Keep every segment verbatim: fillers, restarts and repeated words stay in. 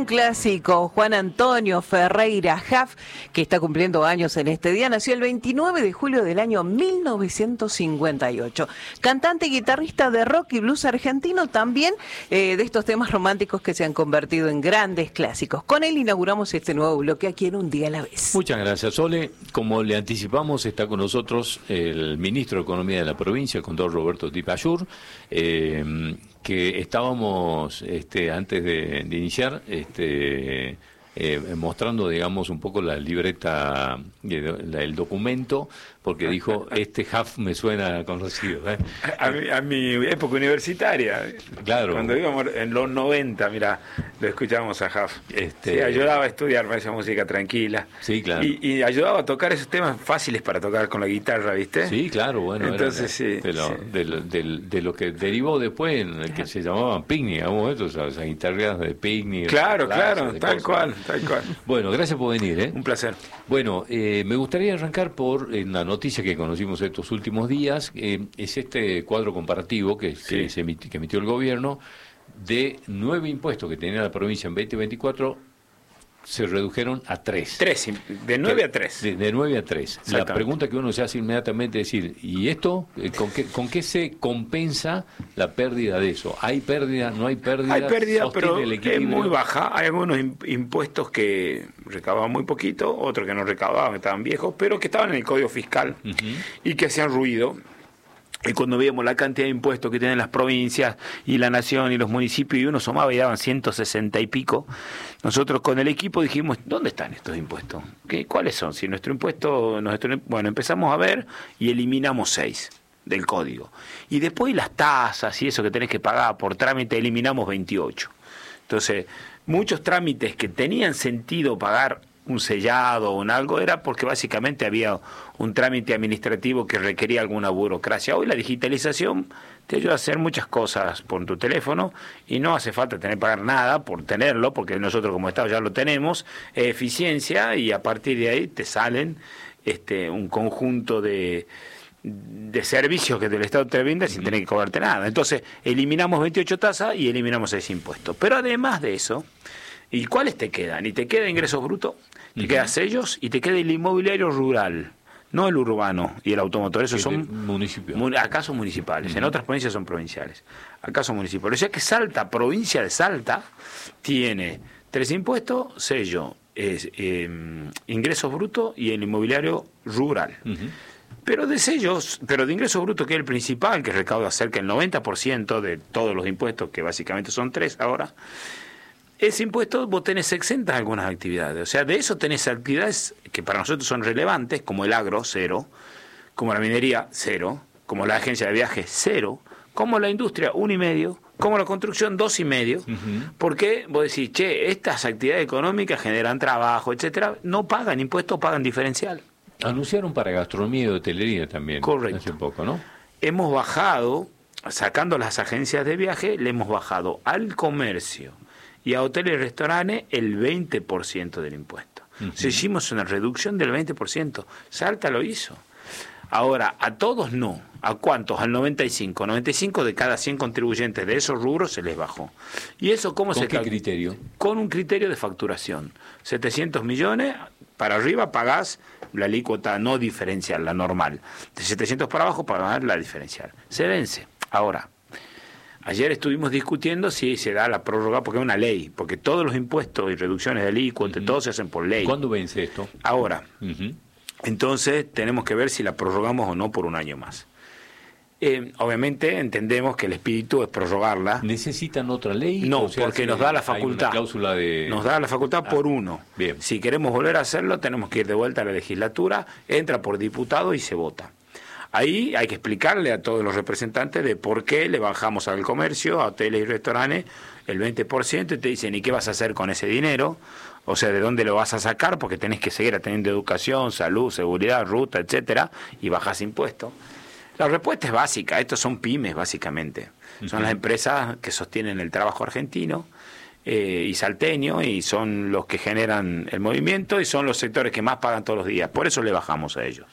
Clásico, Juan Antonio Ferreira Jaf, que está cumpliendo años en este día, nació el veintinueve de julio del año mil novecientos cincuenta y ocho. Cantante y guitarrista de rock y blues argentino, también eh, de estos temas románticos que se han convertido en grandes clásicos. Con él inauguramos este nuevo bloque aquí en Un Día a la Vez. Muchas gracias, Sole. Como le anticipamos, está con nosotros el ministro de Economía de la provincia, el contador Roberto Tipayur, eh, que estábamos, este, antes de, de iniciar, este, eh, mostrando, digamos, un poco la libreta, la, el documento, porque dijo, este J A F me suena conocido. ¿eh? A, mi, a mi época universitaria, claro. Cuando íbamos en los noventa, mira, lo escuchábamos a J A F. Este... Sí, ayudaba a estudiar esa música tranquila. Sí, claro. Y, y ayudaba a tocar esos temas fáciles para tocar con la guitarra, ¿viste? Sí, claro, bueno. Entonces, era, sí, de, lo, sí. De, lo, de, de lo que derivó después, en el que se llamaban picnic, digamos, estos, o sea, guitarras de picnic. Claro, plazas, claro, tal cosas. cual, tal cual. Bueno, gracias por venir, ¿eh? Un placer. Bueno, eh, me gustaría arrancar por eh, la noticia que conocimos estos últimos días, eh, es este cuadro comparativo que, sí. que, se emiti, que emitió el gobierno de nueve impuestos que tenía la provincia en veinte veinticuatro, se redujeron a tres. Tres, de nueve a tres. De, de nueve a tres. La pregunta que uno se hace inmediatamente es decir, ¿y esto? ¿Con qué, con qué se compensa la pérdida de eso? ¿Hay pérdida? ¿No hay pérdida? Hay pérdida, pero es muy baja. Hay algunos impuestos que recaudaban muy poquito, otros que no recaudaban, que estaban viejos, pero que estaban en el Código Fiscal uh-huh. y que hacían ruido. Y cuando veíamos la cantidad de impuestos que tienen las provincias y la nación y los municipios, y uno sumaba y daban ciento sesenta y pico, nosotros con el equipo dijimos, ¿dónde están estos impuestos? ¿Qué, ¿Cuáles son? Si nuestro impuesto, nuestro, bueno, empezamos a ver y eliminamos seis del código. Y después las tasas y eso que tenés que pagar por trámite, eliminamos veintiocho. Entonces, muchos trámites que tenían sentido pagar un sellado o un algo, era porque básicamente había un trámite administrativo que requería alguna burocracia. Hoy la digitalización te ayuda a hacer muchas cosas por tu teléfono y no hace falta tener que pagar nada por tenerlo, porque nosotros como Estado ya lo tenemos, eh, eficiencia, y a partir de ahí te salen este un conjunto de de servicios que el Estado te brinda sin tener que cobrarte nada. Entonces, eliminamos veintiocho tasas y eliminamos seis impuestos. Pero además de eso, ¿y cuáles te quedan? Y te queda ingresos brutos, te uh-huh. quedan sellos y te queda el inmobiliario rural, no el urbano y el automotor. Esos son municipios. Mun, acá son municipales, uh-huh. en otras provincias son provinciales. Acá son municipales. O sea que Salta, provincia de Salta, tiene tres impuestos, sello, es, eh, ingresos brutos y el inmobiliario rural. Uh-huh. Pero de sellos, pero de ingresos brutos, que es el principal, que recauda cerca del noventa por ciento de todos los impuestos, que básicamente son tres ahora. Ese impuesto vos tenés exentas algunas actividades, o sea, de eso tenés actividades que para nosotros son relevantes, como el agro, cero, como la minería, cero, como la agencia de viajes, cero, como la industria, uno y medio, como la construcción, dos y medio, uh-huh. porque vos decís, che, estas actividades económicas generan trabajo, etcétera, no pagan impuestos, pagan diferencial. Anunciaron para gastronomía y hotelería también. Correcto. Hace poco, ¿no? Hemos bajado, sacando las agencias de viaje, le hemos bajado al comercio y a hoteles y restaurantes el veinte por ciento del impuesto. Uh-huh. O sea, hicimos una reducción del veinte por ciento. Salta lo hizo. Ahora, a todos no. ¿A cuántos? Al noventa y cinco. noventa y cinco de cada cien contribuyentes de esos rubros se les bajó. ¿Y eso cómo se calcula? ¿Con qué criterio? Con un criterio de facturación. setecientos millones, para arriba pagás la alícuota no diferencial, la normal. De setecientos para abajo pagás la diferencial. Se vence. Ahora, ayer estuvimos discutiendo si se da la prórroga, porque es una ley, porque todos los impuestos y reducciones de alícuota, uh-huh. todos se hacen por ley. ¿Cuándo vence esto? Ahora. Uh-huh. Entonces tenemos que ver si la prorrogamos o no por un año más. Eh, obviamente entendemos que el espíritu es prorrogarla. ¿Necesitan otra ley? No, o sea, porque nos da la facultad. Hay una cláusula de... Nos da la facultad ah, por uno. Bien. Si queremos volver a hacerlo, tenemos que ir de vuelta a la legislatura, entra por diputado y se vota. Ahí hay que explicarle a todos los representantes de por qué le bajamos al comercio, a hoteles y restaurantes el veinte por ciento, y te dicen, ¿y qué vas a hacer con ese dinero? O sea, ¿de dónde lo vas a sacar? Porque tenés que seguir teniendo educación, salud, seguridad, ruta, etcétera, y bajas impuestos. La respuesta es básica. Estos son pymes, básicamente. Son uh-huh. las empresas que sostienen el trabajo argentino eh, y salteño, y son los que generan el movimiento, y son los sectores que más pagan todos los días. Por eso le bajamos a ellos.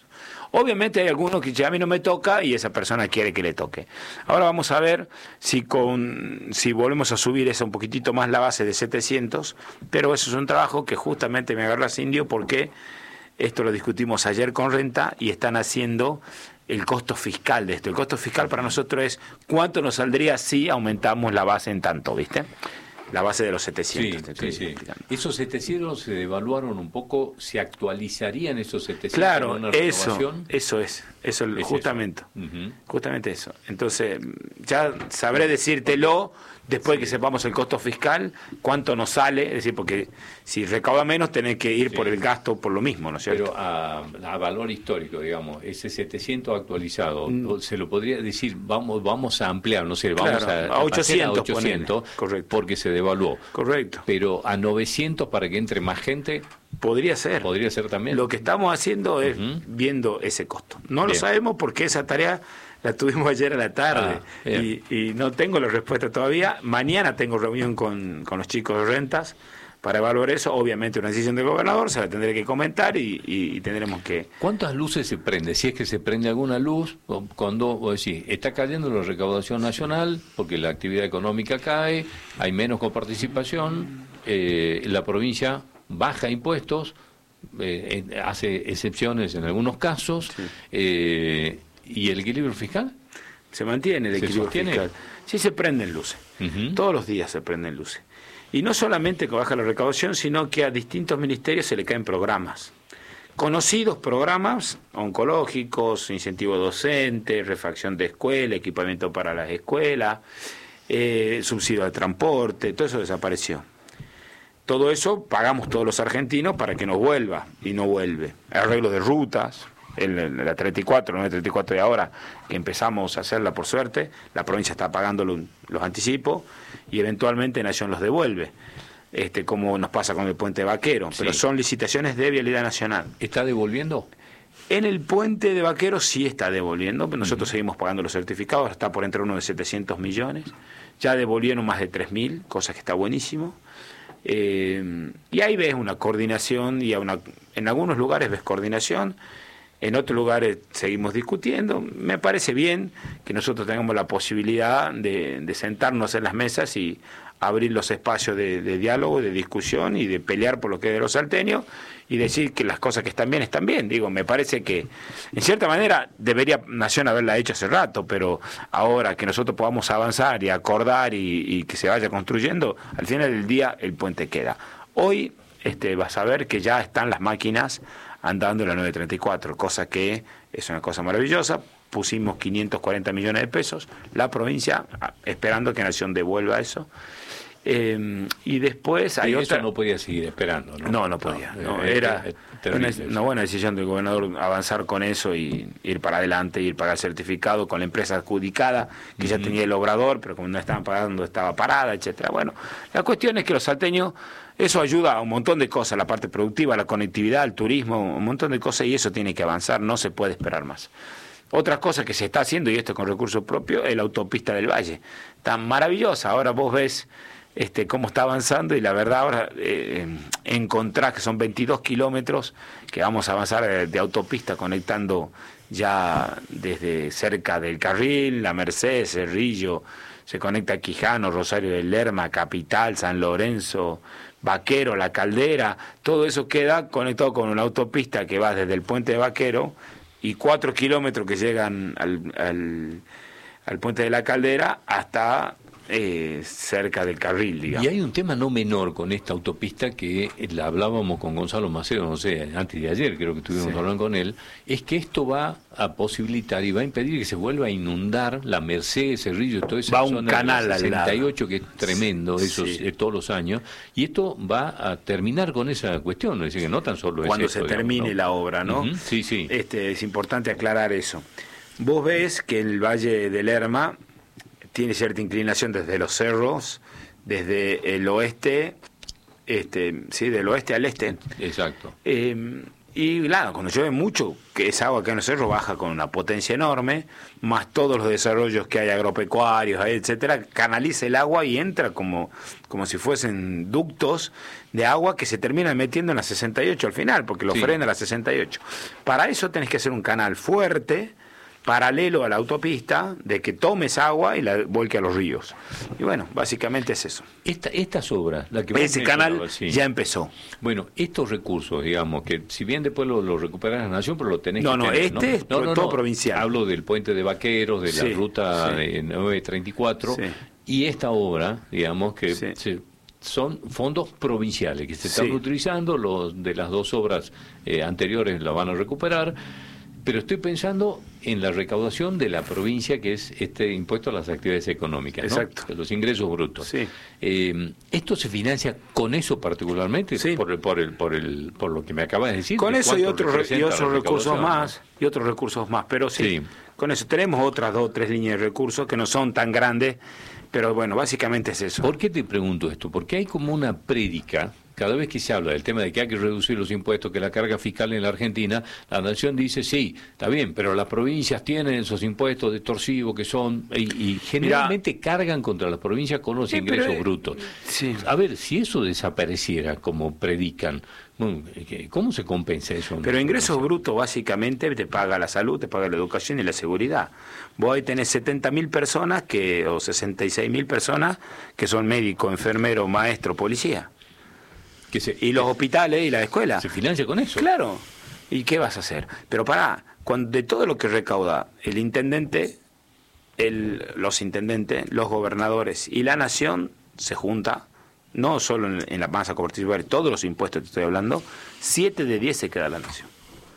Obviamente hay algunos que ya a mí no me toca y esa persona quiere que le toque. Ahora vamos a ver si con si volvemos a subir esa un poquitito más la base de setecientos, pero eso es un trabajo que justamente me agarra Indio porque esto lo discutimos ayer con Renta y están haciendo el costo fiscal de esto. El costo fiscal para nosotros es cuánto nos saldría si aumentamos la base en tanto, ¿viste? La base de los setecientos. Sí, sí, sí. Esos setecientos se devaluaron un poco, ¿se actualizarían esos setecientos? Claro, en una eso, renovación? eso es, eso es justamente, eso. Uh-huh. justamente eso. Entonces, ya sabré decírtelo después sí. de que sepamos el costo fiscal, cuánto nos sale, es decir, porque si recauda menos tenés que ir sí. por el gasto por lo mismo, ¿no es cierto? Pero a, a valor histórico, digamos, ese setecientos actualizado, mm. se lo podría decir, vamos vamos a ampliar, no sé, vamos claro, a, a ochocientos, a ochocientos correcto. Porque se devaluó. Correcto. Pero a novecientos para que entre más gente... Podría ser. Podría ser también. Lo que estamos haciendo es uh-huh. viendo ese costo. No Bien. Lo sabemos porque esa tarea la tuvimos ayer a la tarde ah, y, y no tengo la respuesta todavía. Mañana tengo reunión con, con los chicos de rentas para evaluar eso. Obviamente una decisión del gobernador, se la tendré que comentar y, y, y tendremos que... ¿Cuántas luces se prende? Si es que se prende alguna luz, cuando vos decís, está cayendo la recaudación nacional porque la actividad económica cae, hay menos coparticipación, eh, la provincia baja impuestos, eh, hace excepciones en algunos casos, sí. eh, ¿y el equilibrio fiscal? Se mantiene el equilibrio sostiene? fiscal. Sí, se prenden luces. Uh-huh. Todos los días se prenden luces. Y no solamente que baja la recaudación, sino que a distintos ministerios se le caen programas. Conocidos programas oncológicos, incentivo docente, refacción de escuela, equipamiento para las escuelas, eh, subsidio al transporte, todo eso desapareció. Todo eso pagamos todos los argentinos para que nos vuelva, y no vuelve. Arreglo de rutas, el, la treinta y cuatro, no la treinta y cuatro de ahora, que empezamos a hacerla por suerte, la provincia está pagando lo, los anticipos, y eventualmente Nación los devuelve, este como nos pasa con el puente Vaquero, sí. pero son licitaciones de vialidad nacional. ¿Está devolviendo? En el puente de Vaquero sí está devolviendo, nosotros uh-huh. seguimos pagando los certificados, está por entrar uno de setecientos millones, ya devolvieron más de tres mil, cosa que está buenísimo. Eh, y ahí ves una coordinación y a una, en algunos lugares ves coordinación, en otros lugares seguimos discutiendo. Me parece bien que nosotros tengamos la posibilidad de, de sentarnos en las mesas y abrir los espacios de, de diálogo, de discusión y de pelear por lo que es de los salteños y decir que las cosas que están bien están bien. Digo, me parece que en cierta manera debería Nación haberla hecho hace rato, pero ahora que nosotros podamos avanzar y acordar y, y que se vaya construyendo, al final del día el puente queda. Hoy este, vas a ver que ya están las máquinas andando en la nueve treinta y cuatro, cosa que es una cosa maravillosa. Pusimos quinientos cuarenta millones de pesos, la provincia esperando que Nación devuelva eso. Eh, y después hay sí, otra... Eso no podía seguir esperando, ¿no? No, no podía. No, no, era es, es una, una buena decisión del gobernador avanzar con eso y ir para adelante, ir pagar certificado con la empresa adjudicada, que uh-huh. ya tenía el obrador, pero como no estaban pagando estaba parada, etcétera. Bueno, la cuestión es que los salteños, eso ayuda a un montón de cosas, la parte productiva, la conectividad, el turismo, un montón de cosas, y eso tiene que avanzar, no se puede esperar más. Otra cosa que se está haciendo, y esto con recursos propios, es la autopista del Valle. Tan maravillosa, ahora vos ves este cómo está avanzando y la verdad ahora eh, encontrás que son veintidós kilómetros que vamos a avanzar de, de autopista conectando ya desde cerca del Carril, La Merced, Cerrillo, se conecta a Quijano, Rosario del Lerma, Capital, San Lorenzo, Vaquero, La Caldera, todo eso queda conectado con una autopista que va desde el puente de Vaquero y cuatro kilómetros que llegan al, al, al puente de La Caldera hasta eh, cerca del Carril, digamos. Y hay un tema no menor con esta autopista que la hablábamos con Gonzalo Macedo, no sé, antes de ayer creo que estuvimos sí. hablando con él, es que esto va a posibilitar y va a impedir que se vuelva a inundar la Merced, Cerrillo, toda esa va un zona canal de sesenta y ocho al lado. Que es tremendo, sí. esos sí. eh, todos los años, y esto va a terminar con esa cuestión, es decir, que no tan solo cuando es se esto, termine digamos, ¿no? la obra, ¿no? Uh-huh. Sí, sí. Este, es importante aclarar eso. Vos ves que el Valle del Lerma tiene cierta inclinación desde los cerros, desde el oeste, este, sí, del oeste al este. Exacto. Eh, Y claro, cuando llueve mucho, que esa agua que en los cerros baja con una potencia enorme, más todos los desarrollos que hay agropecuarios, etcétera, canaliza el agua y entra como, como si fuesen ductos de agua que se terminan metiendo en la sesenta y ocho al final, porque lo sí. frena la sesenta y ocho. Para eso tenés que hacer un canal fuerte, paralelo a la autopista, de que tomes agua y la vuelque a los ríos. Y bueno, básicamente es eso. Esta, estas obras, la que ese canal sí. ya empezó. Bueno, estos recursos, digamos, que si bien después lo, lo recuperás la nación, pero lo tenés no, que no, tener, este ¿no? es no, no, todo no. provincial. Hablo del puente de Vaqueros, de sí, la ruta sí. nueve treinta y cuatro, sí. y esta obra, digamos, que sí. se, son fondos provinciales que se están sí. utilizando, los de las dos obras eh, anteriores la van a recuperar. Pero estoy pensando en la recaudación de la provincia, que es este impuesto a las actividades económicas, ¿no? Exacto. De los ingresos brutos. Sí. Eh, ¿Esto se financia con eso particularmente? Sí. Por, el, por, el, por, el, por lo que me acabas de decir. Con de eso y otros y otros recursos ¿no? más, y otros recursos más. Pero sí, sí, con eso tenemos otras dos o tres líneas de recursos que no son tan grandes, pero bueno, básicamente es eso. ¿Por qué te pregunto esto? Porque hay como una prédica. Cada vez que se habla del tema de que hay que reducir los impuestos, que la carga fiscal en la Argentina, la nación dice, sí, está bien, pero las provincias tienen esos impuestos extorsivos que son, y, y generalmente Mirá, cargan contra las provincias con los sí, ingresos pero, brutos. Sí. A ver, si eso desapareciera como predican, ¿cómo se compensa eso? Pero ingresos brutos básicamente te paga la salud, te paga la educación y la seguridad. Vos ahí tenés setenta mil personas, que o sesenta y seis mil personas, que son médico, enfermero, maestro, policía. Que se, y los que hospitales y la escuela. ¿Se financia con eso? Claro. ¿Y qué vas a hacer? Pero pará, cuando de todo lo que recauda el intendente, el, los intendentes, los gobernadores y la nación se junta, no solo en, en la masa cooperativa, todos los impuestos que estoy hablando, siete de diez se queda a la nación.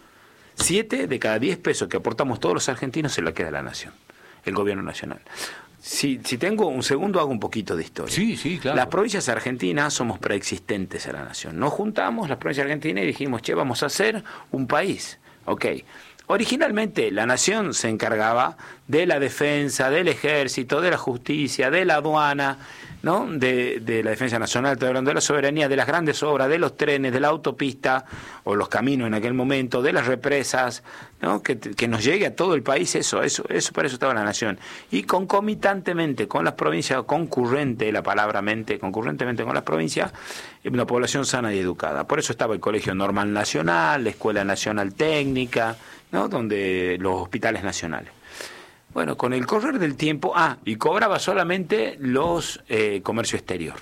siete de cada diez pesos que aportamos todos los argentinos se la queda a la nación, el gobierno nacional. Si, si tengo un segundo, hago un poquito de historia. Sí, sí, claro. Las provincias argentinas somos preexistentes a la nación. Nos juntamos, las provincias argentinas, y dijimos, che, vamos a hacer un país. Ok. Originalmente la nación se encargaba de la defensa, del ejército, de la justicia, de la aduana, ¿no? De, de la defensa nacional, estoy hablando de la soberanía, de las grandes obras, de los trenes, de la autopista o los caminos en aquel momento, de las represas, ¿no? Que, que nos llegue a todo el país eso, eso, eso para eso estaba la nación. Y concomitantemente con las provincias, concurrente, la palabra mente, concurrentemente con las provincias, una población sana y educada. Por eso estaba el Colegio Normal Nacional, la Escuela Nacional Técnica, ¿no? Donde los hospitales nacionales. Bueno, con el correr del tiempo, ah, y cobraba solamente los eh, comercio exterior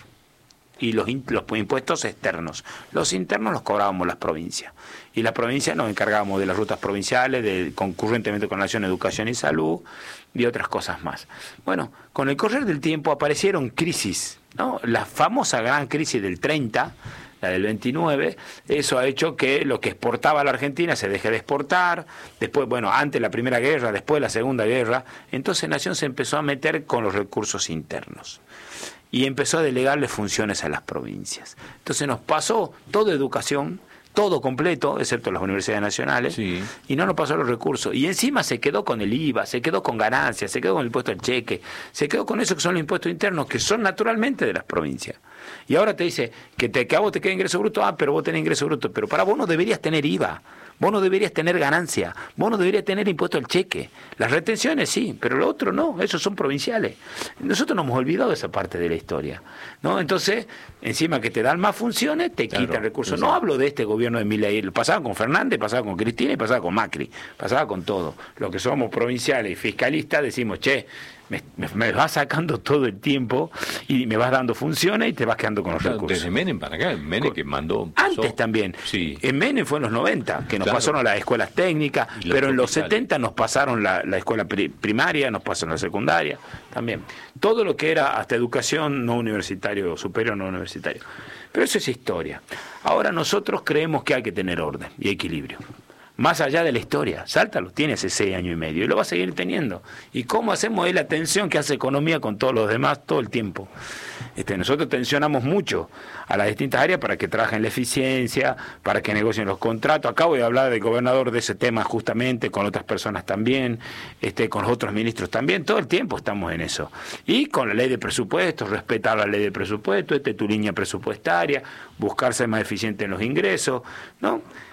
y los, los impuestos externos. Los internos los cobrábamos las provincias. Y las provincias nos encargábamos de las rutas provinciales, de, concurrentemente con la Nación, Educación y Salud, y otras cosas más. Bueno, con el correr del tiempo aparecieron crisis, ¿no? La famosa gran crisis del treinta, la del veintinueve, eso ha hecho que lo que exportaba la Argentina se deje de exportar, después, bueno, antes la Primera Guerra, después la Segunda Guerra, entonces Nación se empezó a meter con los recursos internos y empezó a delegarle funciones a las provincias. Entonces nos pasó toda educación, todo completo, excepto las universidades nacionales, sí. Y no nos pasó los recursos. Y encima se quedó con el I V A, se quedó con ganancias, se quedó con el impuesto al cheque, se quedó con eso que son los impuestos internos, que son naturalmente de las provincias. Y ahora te dice que, te, que a vos te queda ingreso bruto, ah, pero vos tenés ingreso bruto, pero para vos no deberías tener I V A, vos no deberías tener ganancia, vos no deberías tener impuesto al cheque. Las retenciones sí, pero lo otro no, esos son provinciales. Nosotros nos hemos olvidado de esa parte de la historia, ¿no? Entonces, encima que te dan más funciones, te claro, quitan recursos. No hablo de este gobierno de Milei, lo pasaba con Fernández, pasaba con Cristina y pasaba con Macri, pasaba con todo. Los que somos provinciales y fiscalistas decimos, che, Me, me, me vas sacando todo el tiempo y me vas dando funciones y te vas quedando con los claro, recursos. Desde Menem para acá, Menem que mandó... Pasó, antes también. Sí. En Menem fue en los noventa, que nos claro. pasaron las escuelas técnicas, pero en los setenta nos pasaron la, la escuela pri, primaria, nos pasaron la secundaria, también. Todo lo que era hasta educación no universitario, superior no universitario. Pero eso es historia. Ahora nosotros creemos que hay que tener orden y equilibrio. Más allá de la historia, Salta lo tiene hace seis años y medio y lo va a seguir teniendo. ¿Y cómo hacemos es la tensión que hace economía con todos los demás todo el tiempo? Este, nosotros tensionamos mucho a las distintas áreas para que trabajen la eficiencia, para que negocien los contratos. Acabo de hablar del gobernador de ese tema justamente, con otras personas también, este, con los otros ministros también. Todo el tiempo estamos en eso. Y con la ley de presupuestos, respetar la ley de presupuesto, este, tu línea presupuestaria, buscar ser más eficiente en los ingresos, ¿no?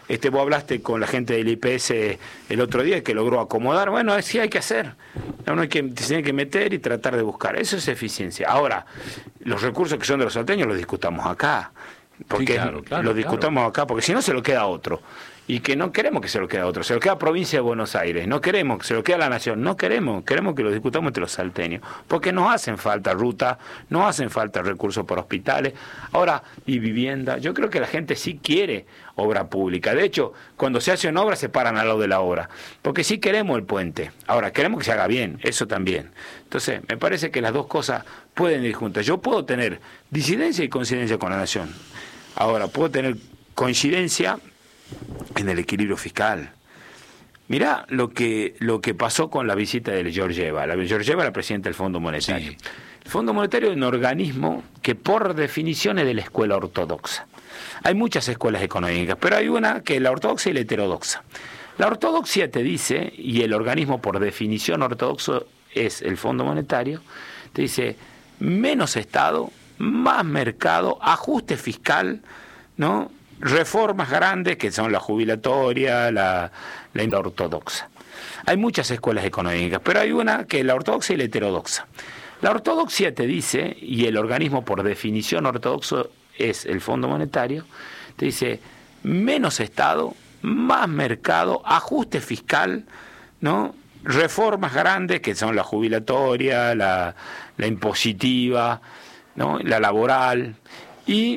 este, vos hablaste con la gente del I P S el otro día que logró acomodar. Bueno, así hay que hacer. Uno hay que, se tiene que meter y tratar de buscar. Eso es eficiencia. Ahora, los recursos que son de los salteños los discutamos acá. Porque sí, claro, claro, los discutamos claro. acá, porque si no se lo queda a otro. Y que no queremos que se lo quede a otro. Se lo queda a Provincia de Buenos Aires. No queremos que se lo quede a la Nación. No queremos. Queremos que lo discutamos entre los salteños. Porque nos hacen falta ruta, nos hacen falta recursos para hospitales. Ahora, y vivienda. Yo creo que la gente sí quiere obra pública. De hecho, cuando se hace una obra, se paran al lado de la obra. Porque sí queremos el puente. Ahora, queremos que se haga bien. Eso también. Entonces, me parece que las dos cosas pueden ir juntas. Yo puedo tener disidencia y coincidencia con la Nación. Ahora, puedo tener coincidencia en el equilibrio fiscal. Mirá lo que lo que pasó con la visita de Georgieva. La Georgieva era la presidenta del Fondo Monetario. Sí. El Fondo Monetario es un organismo que por definición es de la escuela ortodoxa. Hay muchas escuelas económicas, pero hay una que es la ortodoxa y la heterodoxa. La ortodoxia te dice, y el organismo por definición ortodoxo es el Fondo Monetario, te dice menos Estado, más mercado, ajuste fiscal, ¿no? Reformas grandes que son la jubilatoria, la, la ortodoxa. Hay muchas escuelas económicas, pero hay una que es la ortodoxa y la heterodoxa. La ortodoxia te dice, y el organismo por definición ortodoxo es el Fondo Monetario, te dice menos Estado, más mercado, ajuste fiscal, ¿no? Reformas grandes que son la jubilatoria, la, la impositiva, ¿no? La laboral, y